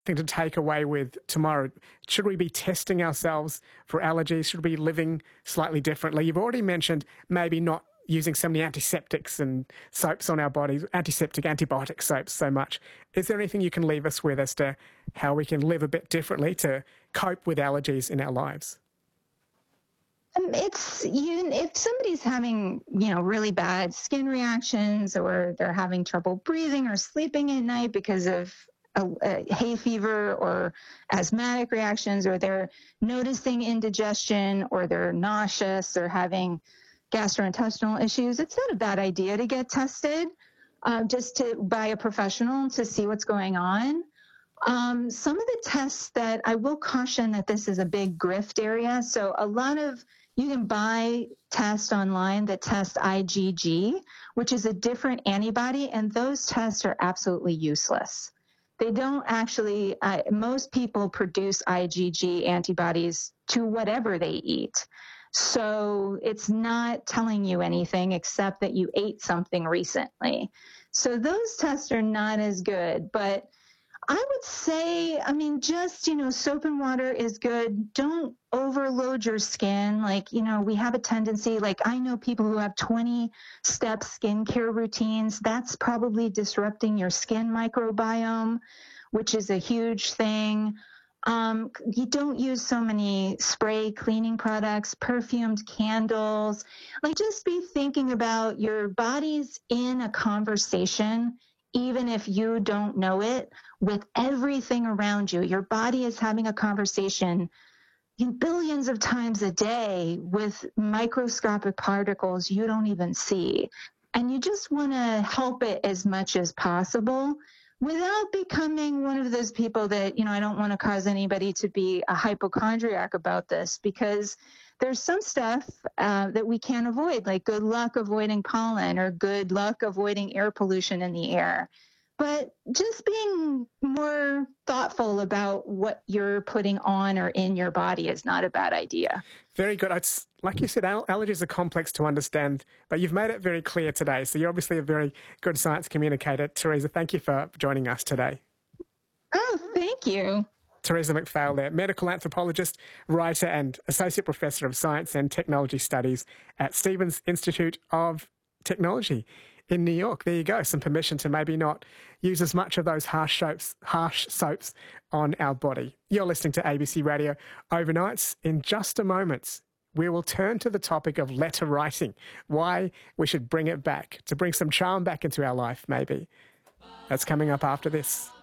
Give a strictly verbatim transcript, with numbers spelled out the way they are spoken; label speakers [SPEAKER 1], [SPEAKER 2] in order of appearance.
[SPEAKER 1] thing to take away with tomorrow? Should we be testing ourselves for allergies? Should we be living slightly differently? You've already mentioned maybe not using so many antiseptics and soaps on our bodies, antiseptic, antibiotic soaps so much. Is there anything you can leave us with as to how we can live a bit differently to cope with allergies in our lives?
[SPEAKER 2] Um, it's you. If somebody's having, you know, really bad skin reactions, or they're having trouble breathing or sleeping at night because of a, a hay fever or asthmatic reactions, or they're noticing indigestion, or they're nauseous, or having gastrointestinal issues, it's not a bad idea to get tested, uh, just to by a professional to see what's going on. Um, some of the tests that I will caution that this is a big grift area. So a lot of you can buy tests online that test IgG, which is a different antibody, and those tests are absolutely useless. They don't actually, uh, most people produce IgG antibodies to whatever they eat. So it's not telling you anything except that you ate something recently. So those tests are not as good, but I would say, I mean, just, you know, soap and water is good. Don't overload your skin. Like, you know, we have a tendency, like I know people who have twenty step skincare routines. That's probably disrupting your skin microbiome, which is a huge thing. Um, you don't use so many spray cleaning products, perfumed candles. Like, just be thinking about your body's in a conversation, even if you don't know it, with everything around you. Your body is having a conversation billions of times a day with microscopic particles you don't even see. And you just want to help it as much as possible without becoming one of those people that, you know, I don't want to cause anybody to be a hypochondriac about this, because there's some stuff uh, that we can't avoid, like good luck avoiding pollen, or good luck avoiding air pollution in the air. But just being more thoughtful about what you're putting on or in your body is not a bad idea.
[SPEAKER 1] Very good. It's, like you said, al- allergies are complex to understand, but you've made it very clear today. So you're obviously a very good science communicator. Teresa, thank you for joining us today.
[SPEAKER 2] Oh, thank you.
[SPEAKER 1] Teresa McPhail there, medical anthropologist, writer and associate professor of science and technology studies at Stevens Institute of Technology in New York. There you go, some permission to maybe not use as much of those harsh soaps, harsh soaps on our body. You're listening to A B C Radio Overnights. In just a moment, we will turn to the topic of letter writing, why we should bring it back, to bring some charm back into our life maybe. That's coming up after this.